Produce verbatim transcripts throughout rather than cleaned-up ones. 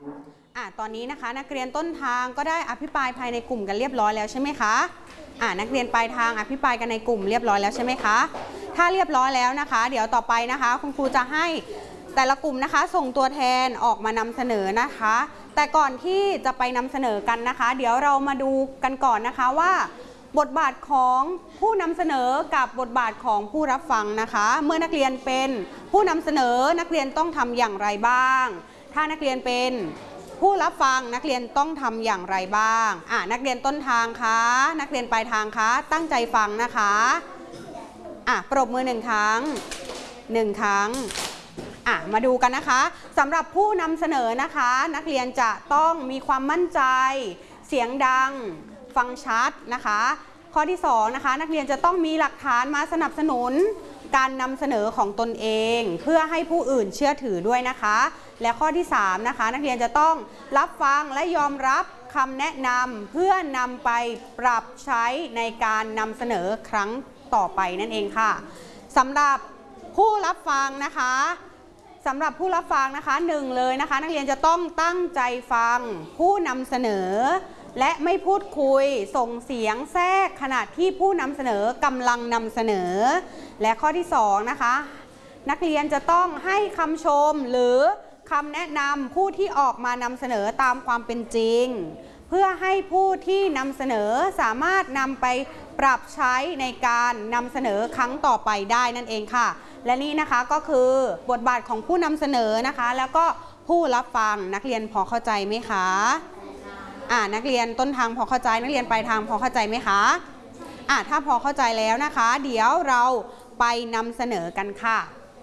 อ่ะตอนนี้นะคะนักเรียนต้นทางก็ได้อภิปรายภายในกลุ่มกันเรียบร้อยแล้วใช่ไหมคะอ่ะนักเรียนปลายทางอภิปรายกันในกลุ่มเรียบร้อยแล้วใช่ไหมคะถ้าเรียบร้อยแล้วนะคะเดี๋ยวต่อไปนะคะคุณครูจะให้แต่ละกลุ่มนะคะส่งตัวแทนออกมานำเสนอนะคะแต่ก่อนที่จะไปนำเสนอกันนะคะเดี๋ยวเรามาดูกันก่อนนะคะว่าบทบาทของผู้นำเสนอกับบทบาทของผู้รับฟังนะคะเมื่อนักเรียนเป็นผู้นำเสนอนักเรียนต้องทำอย่างไรบ้างถ้านักเรียนเป็นผู้รับฟังนักเรียนต้องทำอย่างไรบ้างอ่ะนักเรียนต้นทางคะนักเรียนปลายทางคะตั้งใจฟังนะคะอ่ะปรบมือหนึ่งครั้งหนึ่งครั้งอ่ะมาดูกันนะคะสำหรับผู้นำเสนอนะคะนักเรียนจะต้องมีความมั่นใจเสียงดังฟังชัดนะคะข้อที่สองนะคะนักเรียนจะต้องมีหลักฐานมาสนับสนุนการนำเสนอของตนเองเพื่อให้ผู้อื่นเชื่อถือด้วยนะคะและข้อที่สามนะคะนักเรียนจะต้องรับฟังและยอมรับคำแนะนำเพื่อนำไปปรับใช้ในการนำเสนอครั้งต่อไปนั่นเองค่ะสำหรับผู้รับฟังนะคะสำหรับผู้รับฟังนะคะหนึ่งเลยนะคะนักเรียนจะต้องตั้งใจฟังผู้นำเสนอและไม่พูดคุยส่งเสียงแทรกขณะที่ผู้นำเสนอกำลังนำเสนอและข้อที่สองนะคะนักเรียนจะต้องให้คำชมหรือคำแนะนำผู้ที่ออกมานำเสนอตามความเป็นจริงเพื่อให้ผู้ที่นำเสนอสามารถนำไปปรับใช้ในการนำเสนอครั้งต่อไปได้นั่นเองค่ะและนี่นะคะก็คือบทบาทของผู้นำเสนอนะคะแล้วก็ผู้รับฟังนักเรียนพอเข้าใจไหมคะอ่านักเรียนต้นทางพอเข้าใจนักเรียนปลายทางพอเข้าใจไหมคะอ่าถ้าพอเข้าใจแล้วนะคะเดี๋ยวเราไปนำเสนอกันค่ะ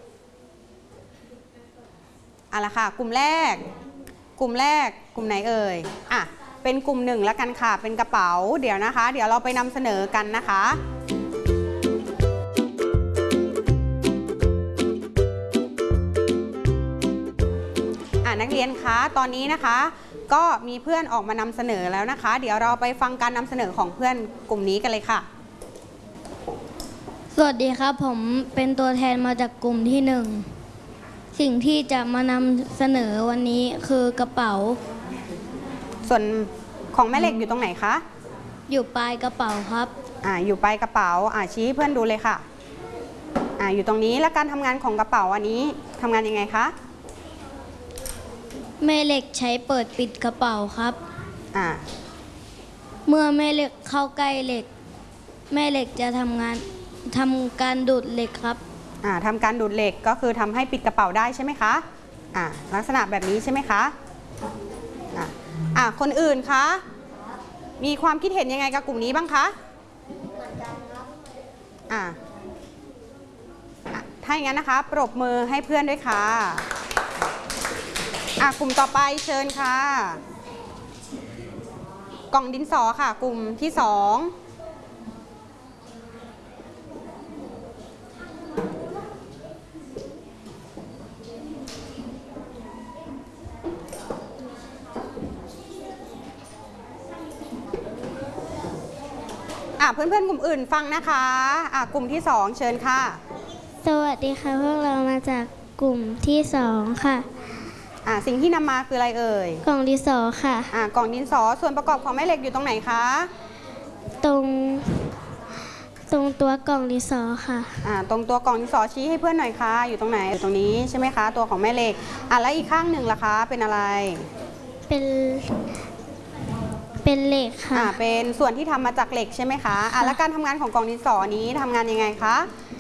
เอาละค่ะกลุ่มแรกกลุ่มแรกกลุ่มไหนเอ่ยอ่ะเป็นกลุ่มหนึ่งแล้วกันค่ะเป็นกระเป๋าเดี๋ยวนะคะเดี๋ยวเราไปนำเสนอกันนะคะอ่ะนักเรียนคะตอนนี้นะคะก็มีเพื่อนออกมานำเสนอแล้วนะคะเดี๋ยวเราไปฟังการนำเสนอของเพื่อนกลุ่มนี้กันเลยค่ะสวัสดีครับผมเป็นตัวแทนมาจากกลุ่มที่หนึ่งสิ่งที่จะมานำเสนอวันนี้คือกระเป๋าส่วนของแม่เหล็กอยู่ตรงไหนคะอยู่ปลายกระเป๋าครับอ่าอยู่ปลายกระเป๋าอ่าชี้เพื่อนดูเลยค่ะอ่าอยู่ตรงนี้แล้วการทำงานของกระเป๋าอันนี้ทำงานยังไงคะแม่เหล็กใช้เปิดปิดกระเป๋าครับอ่าเมื่อแม่เหล็กเข้าใกล้เหล็กแม่เหล็กจะทำงานทำการดูดเหล็กครับอ่าทำการดูดเหล็กก็คือทำให้ปิดกระเป๋าได้ใช่ไหมคะอ่าลักษณะแบบนี้ใช่ไหมคะอ่าอ่าคนอื่นคะมีความคิดเห็นยังไงกับกลุ่มนี้บ้างคะเหมือนกันครับอ่าถ้าอย่างนั้นนะคะปรบมือให้เพื่อนด้วยค่ะอ่ะกลุ่มต่อไปเชิญค่ะกล่องดินสอค่ะกลุ่มที่สองอ่ะเพื่อนๆกลุ่มอื่นฟังนะคะอ่ะกลุ่มที่สองเชิญค่ะสวัสดีค่ะพวกเรามาจากกลุ่มที่สองค่ะอ่ะสิ่งที่นำมาคืออะไรเอ่ยกล่องดินสอค่ะอ่ะกล่องดินสอส่วนประกอบของแม่เหล็กอยู่ตรงไหนคะตรงตรงตัวกล่องดินสอค่ะอ่ะตรงตัวกล่องดินสอชี้ให้เพื่อนหน่อยค่ะอยู่ตรงไหนอยู่ตรงนี้ใช่ไหมคะตัวของแม่เหล็กอ่ะแล้วอีกข้างหนึ่งล่ะคะเป็นอะไรเป็นเป็นเหล็กค่ะอ่ะเป็นส่วนที่ทำมาจากเหล็กใช่ไหมคะอ่ะแล้วการทำงานของกล่องดินสอนี้ทำงานยังไงคะ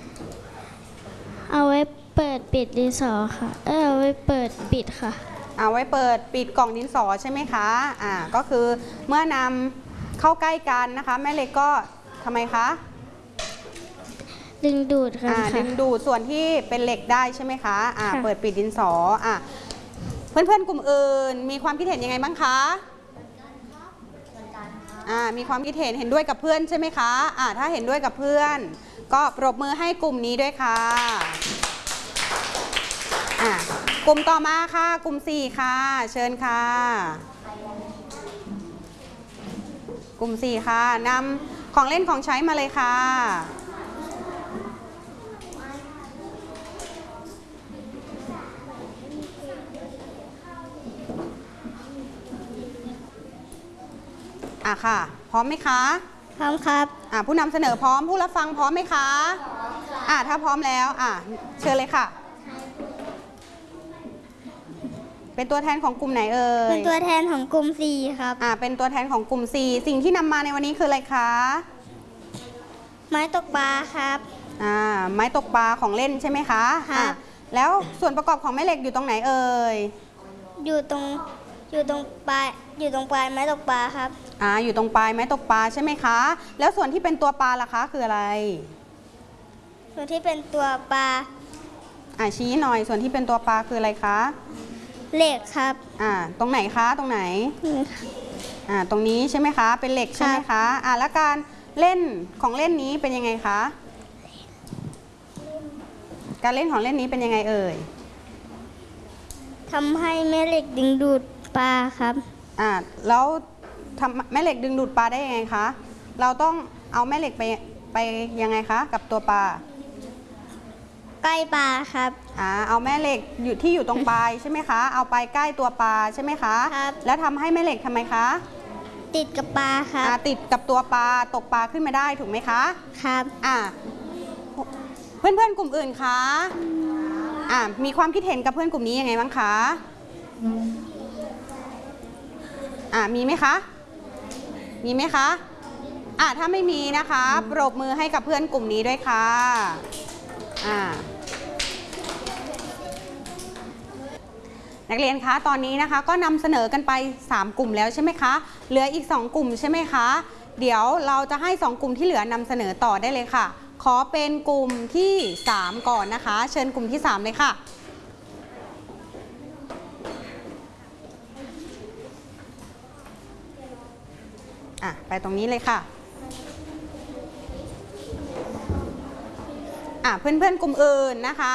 เอาไว้เปิดปิดดินสอค่ะเออเอาไว้เปิดปิดค่ะเอาไว้เปิดปิดกล่องดินสอใช่ไหมคะอ่าก็คือเมื่อนำเข้าใกล้กันนะคะแม่เหล็กก็ทำไมคะดึงดูดกันค่ะดึงดูดส่วนที่เป็นเหล็กได้ใช่ไหมคะอ่าเปิดปิดดินสออ่าเพื่อนๆกลุ่มอื่นมีความคิดเห็นยังไงบ้างคะอ่ามีความคิดเห็นเห็นด้วยกับเพื่อนใช่ไหมคะอ่าถ้าเห็นด้วยกับเพื่อนก็ปรบมือให้กลุ่มนี้ด้วยค่ะอ่ากลุ่มต่อมาค่ะกลุ่มสี่ค่ะเชิญค่ะกลุ่มสี่ค่ะนำของเล่นของใช้มาเลยค่ะอ่ะค่ะ พร้อมไหมคะพร้อมครับอ่ะผู้นำเสนอพร้อม ผู้รับฟังพร้อมไหมคะอ่ะถ้าพร้อมแล้วอ่ะเชิญเลยค่ะ เป็นตัวแทนของกลุ่มไหนเอ่ยเป็นตัวแทนของกลุ่มสี่ครับอ่ะเป็นตัวแทนของกลุ่ม สี่ สิ่งที่นำมาในวันนี้คืออะไรคะไม้ตกปลาครับอ่าไม้ตกปลาของเล่นใช่ไหมคะครับอ่ะแล้วส่วนประกอบของแม่เหล็กอยู่ตรงไหนเอ่ยอยู่ตรงอยู่ตรงปลายอยู่ตรงปลายไม้ตกปลาครับอ่าอยู่ตรงปลายไม้ตกปลาใช่ไหมคะ แล้วส่วนที่เป็นตัวปลาล่ะคะคืออะไรส่วนที่เป็นตัวปลาอ่าชี้หน่อยส่วนที่เป็นตัวปลาคืออะไรคะเหล็กครับอ่าตรงไหนคะตรงไหนอ่าตรงนี้ใช่ไหมคะ เป็นเหล็กใช่ไหมคะอ่าแล้วการเล่นของเล่นนี้เป็นยังไงคะการเล่นของเล่นนี้เป็นยังไงเอ่ยทำให้แม่เหล็กดึงดูดปลาครับอ่าแล้วทำแม่เหล็กดึงดูดปลาได้ยังไงคะเราต้องเอาแม่เหล็กไปไปยังไงคะกับตัวปลาใกล้ปลาครับอ่าเอาแม่เหล็กอยู่ที่อยู่ตรงปลายใช่ไหมคะเอาไปใกล้ตัวปลาใช่ไหมคะครับแล้วทำให้แม่เหล็กทำไมคะติดกับปลาครัอ่าบติดกับตัวปลาตกปลาขึ้นมาได้ถูกไหมคะครับอ่าเพื่อนเพื่อนๆกลุ่มอื่นคะอ่ามีความคิดเห็นกับเพื่อนกลุ่มนี้ยังไงบ้างคะอ่ามีไหมคะมีไหมคะอ่าถ้าไม่มีนะคะปรบมือให้กับเพื่อนกลุ่มนี้ด้วยค่ะอ่านักเรียนคะตอนนี้นะคะก็นำเสนอกันไปสามกลุ่มแล้วใช่ไหมคะเหลืออีกสองกลุ่มใช่ไหมคะเดี๋ยวเราจะให้สองกลุ่มที่เหลือนำเสนอต่อได้เลยค่ะขอเป็นกลุ่มที่สามก่อนนะคะเชิญกลุ่มที่สามเลยค่ะอ่ะไปตรงนี้เลยค่ะอ่ะเพื่อนๆกลุ่มอื่นนะคะ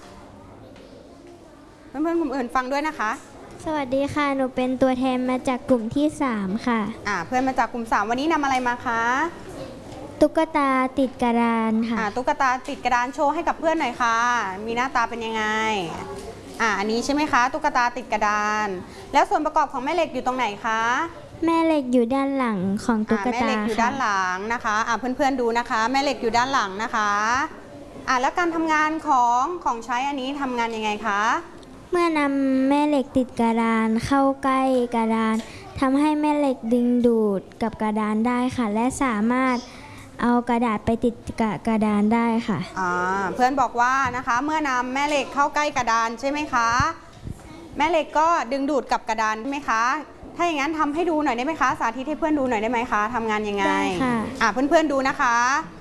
เพื่อนๆกลุ่มอื่นฟังด้วยนะคะสวัสดีค่ะ หนูเป็นตัวแทนมาจากกลุ่มที่สามค่ะอ่าเพื่อนมาจากกลุ่มสามวันนี้นำอะไรมาคะตุ๊กตาติดกระดานค่ะอ่าตุ๊กตาติดกระดานโชว์ให้กับเพื่อนหน่อยค่ะมีหน้าตาเป็นยังไงอ่าอันนี้ใช่ไหมคะตุ๊กตาติดกระดาน แล้วส่วนประกอบของแม่เหล็กอยู่ตรงไหนคะแม่เหล็กอยู่ด้านหลังของตุ๊อ่าก แม่ตาเหล็กอยู่ด้านหลังนะคะอ่าเพื่อนๆดูนะคะแม่เหล็กอยู่ด้านหลังนะคะอ่าแล้วการทำงานของของใช้อันนี้ทำงานยังไงคะเมื่อนำแม่เหล็กติดกระดานเข้าใกล้กระดานทำให้แม่เหล็กดึงดูดกับกระดานได้ค่ะ และสามารถเอากระดาษไปติดกับกระดานได้ค่ะอ่าเพื่อนบอกว่านะคะเมื่อนำแม่เหล็กเข้าใกล้กระดานใช่ไหมคะแม่เหล็กก็ดึงดูดกับกระดานใช่ไหมคะถ้าอย่างนั้นทำให้ดูหน่อยได้ไหมคะสาธิตให้เพื่อนดูหน่อยได้ไหมคะทำงานยังไงได้ค่ะอ่าเพื่อนๆดูนะคะ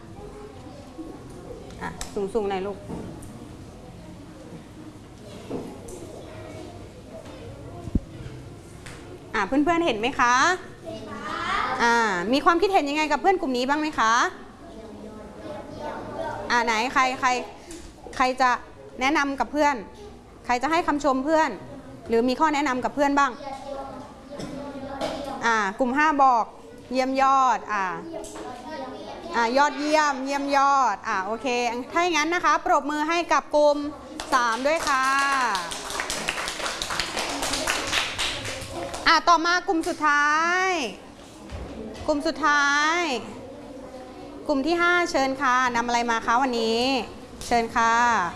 อ่ะสูงๆหน่อยลูกอ่าเพื่อนๆเห็นไหมคะอ่ามีความคิดเห็นยังไงกับเพื่อนกลุ่มนี้บ้างไหมคะอ่าไหนใครใครใครจะแนะนำกับเพื่อนใครจะให้คำชมเพื่อนหรือมีข้อแนะนำกับเพื่อนบ้างอ่ากลุ่มห้าบอกเยี่ยมยอดอ่าอ่ายอดเยี่ยมเยี่ยมยอดอ่าโอเคถ้าอย่างนั้นนะคะปรบมือให้กับกลุ่มสามด้วยค่ะอ่าต่อมากลุ่มสุดท้ายกลุ่มสุดท้ายกลุ่มที่ห้าเชิญค่ะนำอะไรมาคะวันนี้เชิญค่ะ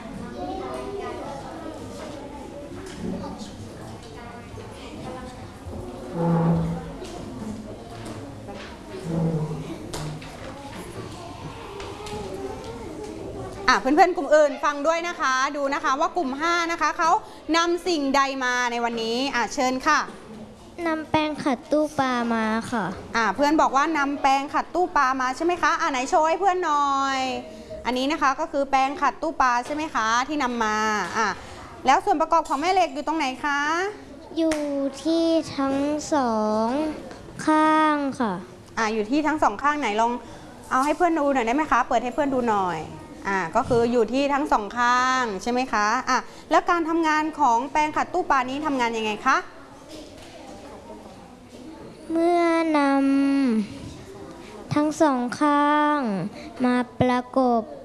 อ่ะเพื่อนๆกลุ่มอื่นฟังด้วยนะคะดูนะคะว่ากลุ่มห้านะคะเขานำสิ่งใดมาในวันนี้อ่ะเชิญค่ะนำแป้งขัดตู้ปลามาค่ะอ่ะเพื่อนบอกว่านำแปรงขัดตู้ปลามาใช่ไหมคะอ่ะไหนโชว์ให้เพื่อนหน่อยอันนี้นะคะก็คือแปรงขัดตู้ปลาใช่ไหมคะที่นำมาอ่ะแล้วส่วนประกอบของแม่เหล็กอยู่ตรงไหนคะอยู่ที่ทั้งสองข้างค่ะอ่ะอยู่ที่ทั้งสองข้างไหนลองเอาให้เพื่อนดูหน่อยได้ไหมคะเปิดให้เพื่อนดูหน่อยอ่ะก็คืออยู่ที่ทั้งสองข้างใช่ไหมคะอ่ะแล้วการทำงานของแปรงขัดตู้ปลานี้ทำงานยังไงคะเมื่อนำทั้งสองข้างมาประกบ